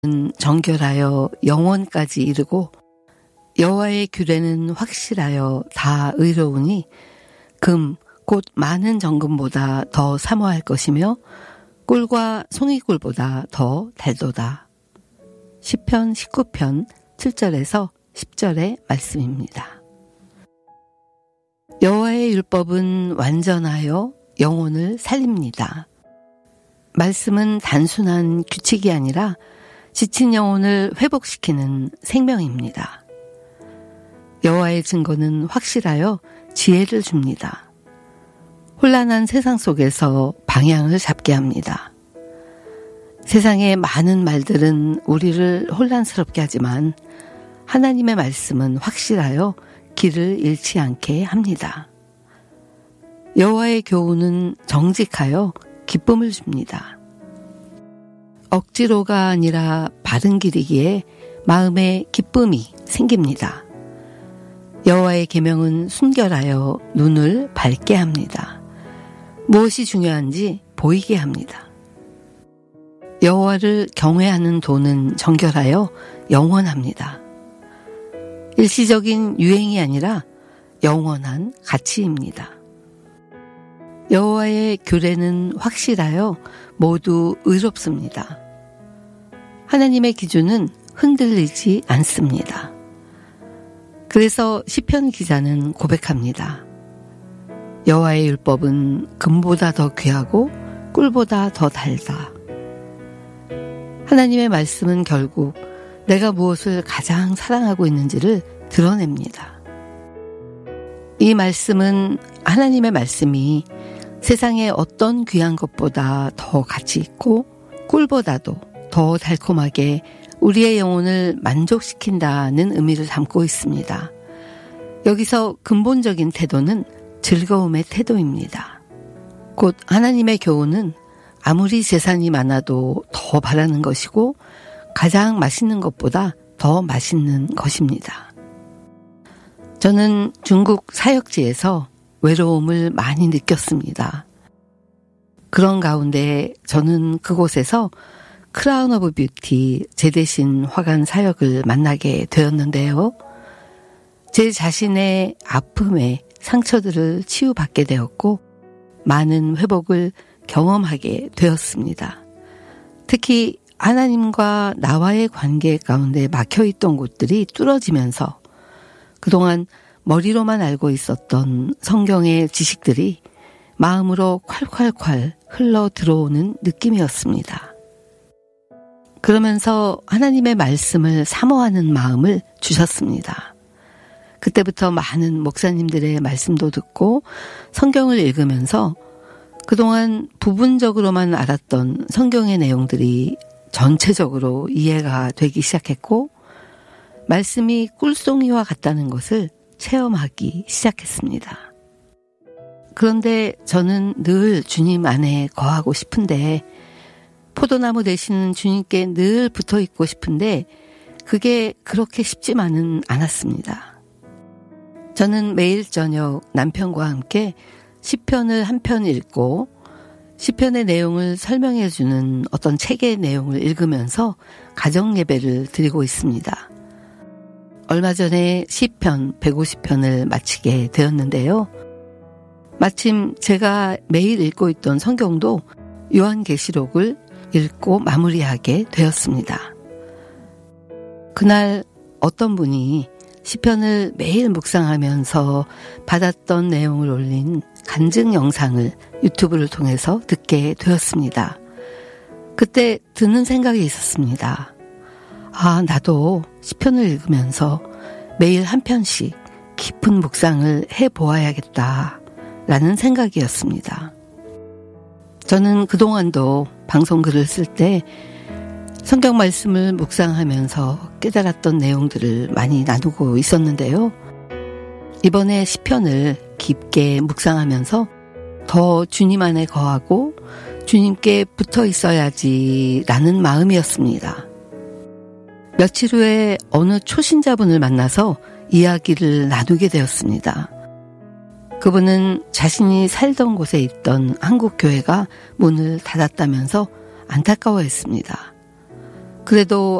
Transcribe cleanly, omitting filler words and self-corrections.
정결하여 영원까지 이르고 여호와의 규례는 확실하여 다 의로우니 금 곧 많은 정금보다 더 사모할 것이며 꿀과 송이꿀보다 더 달도다. 시편 19편 7절에서 10절의 말씀입니다. 여호와의 율법은 완전하여 영혼을 살립니다. 말씀은 단순한 규칙이 아니라 지친 영혼을 회복시키는 생명입니다. 여호와의 증거는 확실하여 지혜를 줍니다. 혼란한 세상 속에서 방향을 잡게 합니다. 세상의 많은 말들은 우리를 혼란스럽게 하지만 하나님의 말씀은 확실하여 길을 잃지 않게 합니다. 여호와의 교훈은 정직하여 기쁨을 줍니다. 억지로가 아니라 바른 길이기에 마음에 기쁨이 생깁니다. 여호와의 계명은 순결하여 눈을 밝게 합니다. 무엇이 중요한지 보이게 합니다. 여호와를 경외하는 도는 정결하여 영원합니다. 일시적인 유행이 아니라 영원한 가치입니다. 여호와의 규례는 확실하여 모두 의롭습니다. 하나님의 기준은 흔들리지 않습니다. 그래서 시편 기자는 고백합니다. 여호와의 율법은 금보다 더 귀하고 꿀보다 더 달다. 하나님의 말씀은 결국 내가 무엇을 가장 사랑하고 있는지를 드러냅니다. 이 말씀은 하나님의 말씀이 세상의 어떤 귀한 것보다 더 가치 있고 꿀보다도 더 달콤하게 우리의 영혼을 만족시킨다는 의미를 담고 있습니다. 여기서 근본적인 태도는 즐거움의 태도입니다. 곧 하나님의 교훈은 아무리 재산이 많아도 더 바라는 것이고 가장 맛있는 것보다 더 맛있는 것입니다. 저는 중국 사역지에서 외로움을 많이 느꼈습니다. 그런 가운데 저는 그곳에서 크라운 오브 뷰티 제대신 화관 사역을 만나게 되었는데요. 제 자신의 아픔에 상처들을 치유받게 되었고 많은 회복을 경험하게 되었습니다. 특히 하나님과 나와의 관계 가운데 막혀있던 곳들이 뚫어지면서 그동안 머리로만 알고 있었던 성경의 지식들이 마음으로 콸콸콸 흘러 들어오는 느낌이었습니다. 그러면서 하나님의 말씀을 사모하는 마음을 주셨습니다. 그때부터 많은 목사님들의 말씀도 듣고 성경을 읽으면서 그동안 부분적으로만 알았던 성경의 내용들이 전체적으로 이해가 되기 시작했고 말씀이 꿀송이와 같다는 것을 체험하기 시작했습니다. 그런데 저는 늘 주님 안에 거하고 싶은데 포도나무 되시는 주님께 늘 붙어 있고 싶은데 그게 그렇게 쉽지만은 않았습니다. 저는 매일 저녁 남편과 함께 시편을 한 편 읽고 시편의 내용을 설명해 주는 어떤 책의 내용을 읽으면서 가정 예배를 드리고 있습니다. 얼마 전에 시편 150편을 마치게 되었는데요. 마침 제가 매일 읽고 있던 성경도 요한계시록을 읽고 마무리하게 되었습니다. 그날 어떤 분이 시편을 매일 묵상하면서 받았던 내용을 올린 간증 영상을 유튜브를 통해서 듣게 되었습니다. 그때 드는 생각이 있었습니다. 나도 시편을 읽으면서 매일 한 편씩 깊은 묵상을 해보아야겠다라는 생각이었습니다. 저는 그동안도 방송글을 쓸 때 성경 말씀을 묵상하면서 깨달았던 내용들을 많이 나누고 있었는데요. 이번에 시편을 깊게 묵상하면서 더 주님 안에 거하고 주님께 붙어 있어야지라는 마음이었습니다. 며칠 후에 어느 초신자분을 만나서 이야기를 나누게 되었습니다. 그분은 자신이 살던 곳에 있던 한국 교회가 문을 닫았다면서 안타까워했습니다. 그래도